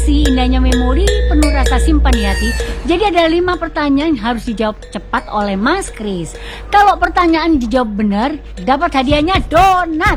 kasih, indahnya memori, penuh rasa simpan di hati. Jadi ada 5 pertanyaan yang harus dijawab cepat oleh Mas Kris. Kalau pertanyaan dijawab benar, dapat hadiahnya donat.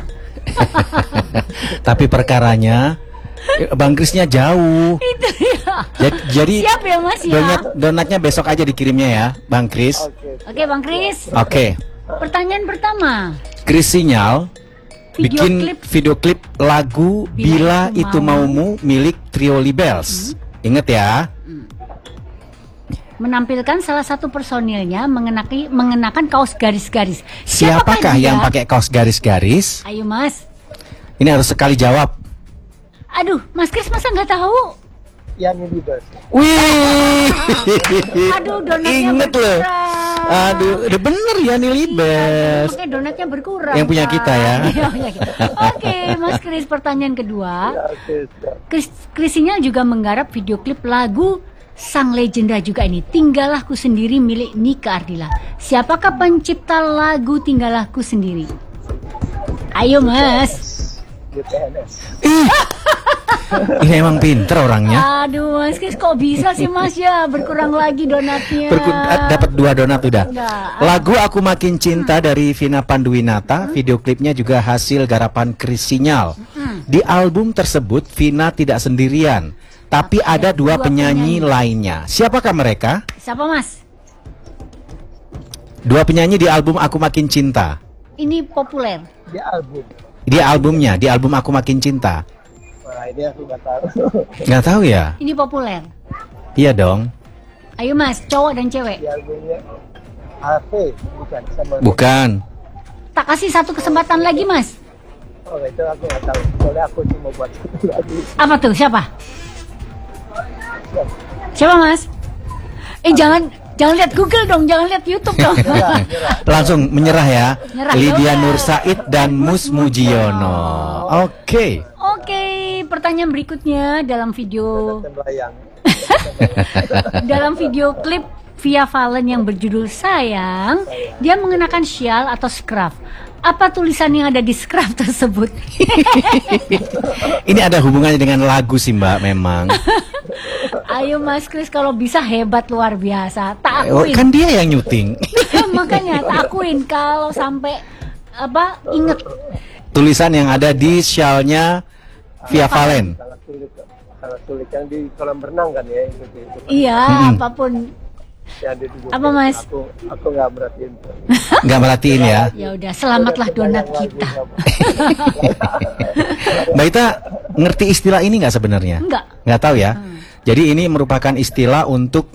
Tapi perkaranya Bang Krisnya jauh. Itu ya. Jadi Siap ya Mas ya. donatnya besok aja dikirimnya ya, Bang Kris. Oke Bang Kris. Oke. Pertanyaan pertama. Kris Sinyal bikin video klip lagu Bila Itu Maumu milik Trio Libels. Ingat ya. Menampilkan salah satu personilnya mengenakan kaos garis-garis. Siapakah yang pakai kaos garis-garis? Ayo Mas. Ini harus sekali jawab. Aduh, Mas Kris masa nggak tahu? Yani Libels. Wih. Aduh, donatnya Ingat loh. berkurang. Aduh, udah bener Yani Libels. Oke, donatnya berkurang. Yang punya Pak. kita ya. Iya, punya kita. Oke, Mas Kris, pertanyaan kedua. Oke, siap. Kris Sinyal juga menggarap video klip lagu sang legenda juga ini, Tinggalahku Sendiri milik Nika Ardila. Siapakah pencipta lagu Tinggalahku Sendiri? Ayo Mas. GPNS. Ini emang pinter orangnya. Aduh Mas Kris, kok bisa sih Mas ya? Berkurang lagi donatnya. Dapat 2 donat udah. Udah. Lagu Aku Makin Cinta dari Vina Panduwinata, video klipnya juga hasil garapan Kris Sinyal. Di album tersebut Vina tidak sendirian, tapi ada 2 penyanyi lainnya. Siapakah mereka? Siapa Mas? 2 penyanyi di album Aku Makin Cinta. Ini populer. Di album. Di albumnya, di album Aku Makin Cinta. Wah, ini aku nggak tahu. Nggak tahu ya? Ini populer. Iya dong. Ayo Mas, cowok dan cewek. Di albumnya AV, bukan sama. Bukan. Tak kasih 1 kesempatan lagi Mas. Oh, itu aku nggak tahu. Soalnya aku cuma buat lagu. Apa tuh? Siapa? Siapa Mas? Jangan lihat Google dong, jangan lihat YouTube dong. Langsung menyerah ya. Nyerah. Lydia Nur Said dan Mus Mujiono. Oke. Oke, pertanyaan berikutnya dalam video Tembayang. dalam video klip Via Valen yang berjudul Sayang, dia mengenakan syal atau scarf. Apa tulisan yang ada di scarf tersebut? Ini ada hubungannya dengan lagu sih Mbak memang. Ayo Mas Kris, kalau bisa hebat luar biasa. Tak Oh, akuin. kan dia yang nyuting. Makanya tak akuin kalau sampai inget. Tulisan yang ada di syalnya Via Valen. Sangat sulit, sangat sulit. Yang di kolam renang kan ya itu. Iya, apapun. Yang di Apa, Mas? Aku nggak merhatiin. Nggak merhatiin ya. Ya udah, selamatlah donat kita. Mbak Ita ngerti istilah ini nggak sebenarnya? Nggak tahu ya. Jadi ini merupakan istilah untuk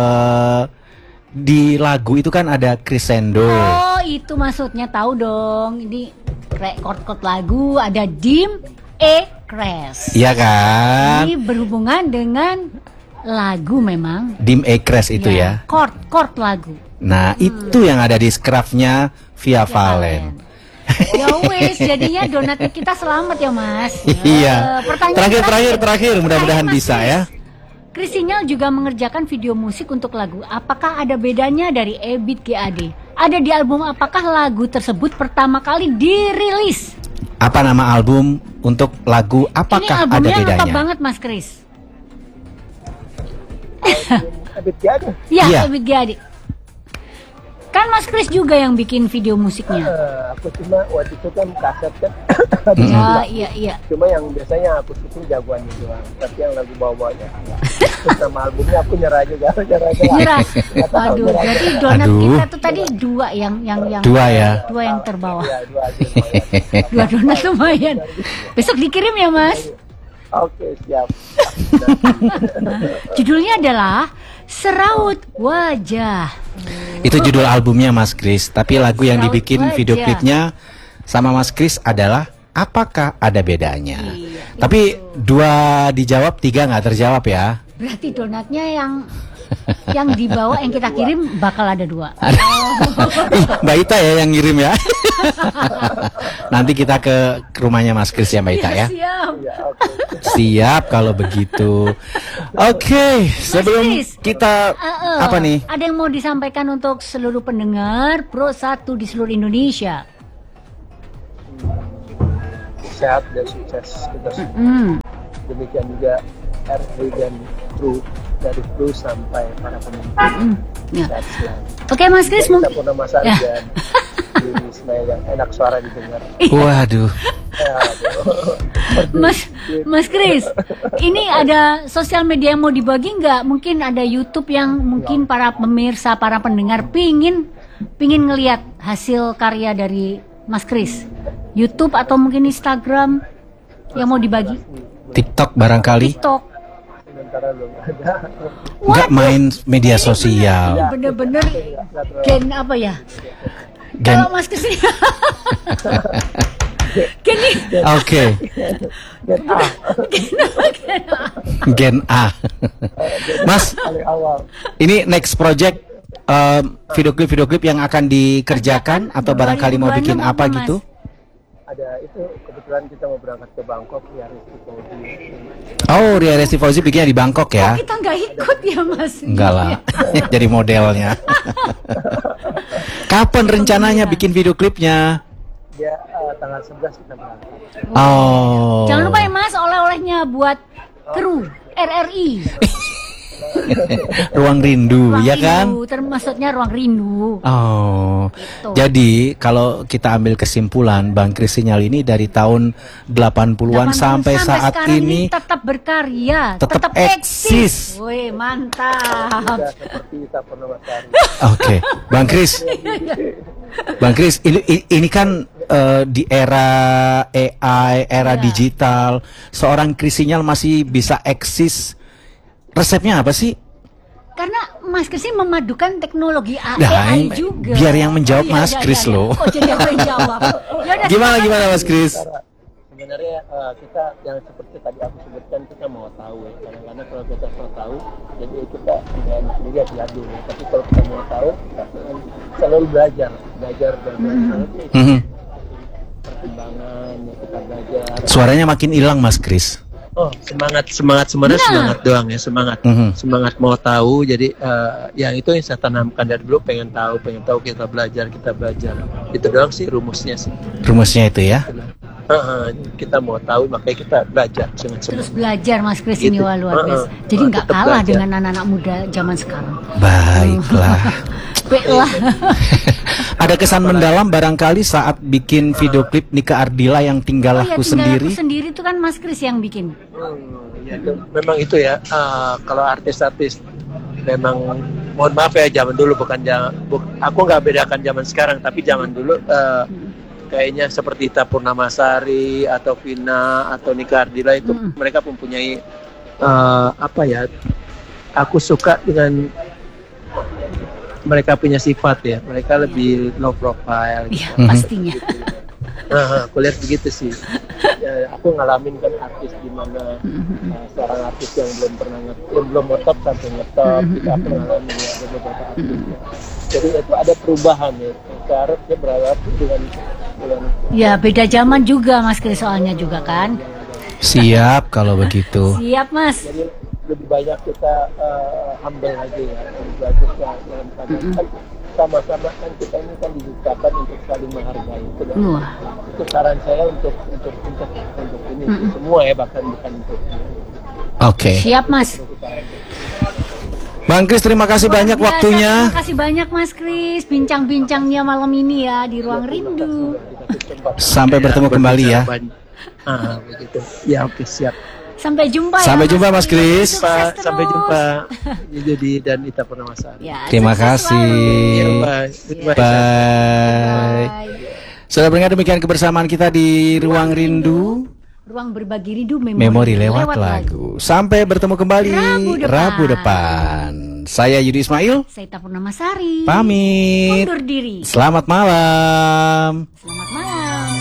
di lagu itu kan ada crescendo. Oh, itu maksudnya, tahu dong. Ini chord lagu ada dim, E, crash. Iya kan? Ini berhubungan dengan lagu memang. Dim E crash itu ya. Chord lagu. Nah, itu yang ada di scarfnya Via Valen. Ya wes, jadinya donatnya kita selamat ya Mas. Iya. Pertanyaan Terakhir, mudah-mudahan Mas bisa Kris. ya. Kris Sinyal juga mengerjakan video musik untuk lagu. Apakah ada bedanya dari Ebit GAD? Ada di album apakah lagu tersebut pertama kali dirilis? Apa nama album untuk lagu? Apakah Ini ada albumnya bedanya? lengkap banget Mas Kris. Abit Giada. Ya, Iya. Ebit GAD. Kan Mas Kris juga yang bikin video musiknya. Aku cuma waktu itu kan kaset kan. Iya. Cuma yang biasanya aku syuting jagoan itu doang. Tapi yang lagu bawah-bawahnya terus nama albumnya aku nyerah juga. Nyerah. Aduh, berarti donat Aduh. kita tuh tadi 2 yang Dua ya. 2 yang terbawah. Ya, dua aja. 2 donat lumayan. Besok dikirim ya Mas. Oke, siap. Judulnya adalah Seraut Wajah. Itu judul albumnya Mas Kris. Tapi lagu yang Seraut dibikin Wajah. video klipnya sama Mas Kris adalah Apakah Ada Bedanya. Iya, Tapi 2 dijawab, 3 nggak terjawab ya. Berarti donatnya yang dibawa yang kita kirim bakal ada 2. Ih, Mbak Ita ya yang ngirim ya. Nanti kita ke rumahnya Mas Kris ya Mbak Ita ya. Siap. Siap kalau begitu. Oke, sebelum Kris, kita apa nih? Ada yang mau disampaikan untuk seluruh pendengar Pro 1 di seluruh Indonesia? Sehat dan sukses kita semua. Demikian juga RRI dan kru, dari kru sampai para pemimpin. Ya. That's life. Oke Mas Kris, Kita mungkin Purnama Sari Ya. dan Yudi Ismail yang enak suara didengar. Waduh. Aduh. Mas Kris, ini ada sosial media yang mau dibagi nggak? Mungkin ada YouTube yang mungkin para pemirsa, para pendengar pingin ngelihat hasil karya dari Mas Kris. YouTube atau mungkin Instagram yang mau dibagi? TikTok barangkali. TikTok. Sementara belum ada. Nggak main media sosial. Bener-bener gen apa ya? Gen. Kalau Mas Kris ini gen ini Oke. Dan Gen A. Mas, paling awal ini next project video klip yang akan dikerjakan atau barangkali mau bikin 2026 apa Mas. gitu? ada itu, kebetulan kita mau berangkat ke Bangkok ya, Rizky Fauzi. Oh, Ria Resti Fauzi bikinnya di Bangkok ya? kita nggak ikut ya Mas? Enggak lah, jadi modelnya. Kapan rencananya bikin video klipnya? Dia tanggal 11 kita berangkat. Oh. Jangan lupa ya Mas, oleh-olehnya buat kru RRI. Ruang Rindu, Ruang ya kan? Rindu, termasuknya Ruang Rindu. Oh, Gitu. jadi kalau kita ambil kesimpulan, Bang Kris Sinyal ini dari tahun 80-an sampai saat sekarang ini tetap berkarya, tetap eksis. Wih, mantap. Sudah seperti kita Purnama Sari. Oke, Bang Kris, ini kan di era AI, era Iya. digital, seorang Kris Sinyal masih bisa eksis. Resepnya apa sih? Karena Mas Kris ini memadukan teknologi Nah, AI juga. biar yang menjawab Mas Kris loh. Oh, jadi aku yang jawab. Yaudah, Gimana Mas Kris? Sebenarnya kita yang seperti tadi aku sebutkan, kita mau tahu ya. Kadang-kadang kalau kita mau tahu, jadi kita tidak enak juga diadu ya. Tapi kalau kita mau tahu, kita selalu belajar Mhm. perkembangan, ya, kita belajar. Suaranya makin hilang Mas Kris. Oh, semangat sebenarnya Nah. semangat doang ya, semangat. Mhm. Semangat mau tahu. Jadi yang itu yang saya tanamkan dari dulu, pengen tahu kita belajar. Itu doang sih rumusnya sih. Rumusnya itu ya. Kita mau tahu, makanya kita belajar dengan terus semangat. belajar Mas Kris ini Gitu. wah, luar biasa. Jadi nggak Tetap kalah belajar. dengan anak-anak muda zaman sekarang. Baiklah. Baiklah. Ada kesan mendalam barangkali saat bikin video klip Nika Ardila yang Tinggal Oh ya, Aku tinggal Sendiri. aku sendiri itu kan Mas Kris yang bikin. Ya, memang itu ya. Kalau artis-artis memang, mohon maaf ya, zaman dulu aku nggak bedakan zaman sekarang, tapi zaman dulu kayaknya seperti Ita Purnamasari atau Vina atau Nika Ardila itu mereka mempunyai apa ya? Aku suka dengan mereka punya sifat ya. Mereka lebih low profile. Iya, Mhm. pastinya. Aku lihat begitu sih. Ya, aku ngalamin kan artis di mana seorang artis yang belum ngetop sampai ngetop. Aku ngalamin ya, ada beberapa artis. Jadi itu ada perubahan ya. Saya harap dia berharap dengan Ya, beda zaman juga Mas Kris soalnya juga kan. Siap kalau begitu. Siap Mas. jadi lebih banyak kita humble aja ya, lebih belajar dalam keadaan kan sama-sama kan kita ini kan diciptakan untuk saling menghargai itu kan. Wah. Itu saran saya untuk ini semua ya, bahkan bukan untuk Oke. Siap Mas. Bang Kris, terima kasih banyak Biasa, waktunya. Terima kasih banyak Mas Kris bincang-bincangnya malam ini ya di Ruang Rindu. Sampai bertemu kembali ya. Begitu. Ya, oke, siap. Sampai jumpa ya. Sampai jumpa, Mas Kris. Sukses Sampai terus. jumpa. Jadi dan Ita Purnamasari. Ya, Terima sukses kasih. Ya, selalu. bye. Goodbye. Bye. Bye. Sudah pendengar, demikian kebersamaan kita di Ruang Rindu. Ruang berbagi rindu Memori lewat lagu. Sampai bertemu kembali Rabu depan. depan. Saya Yudi Ismail. Saya Ita Purnamasari. Pamit. Undur diri. Selamat malam. Selamat malam.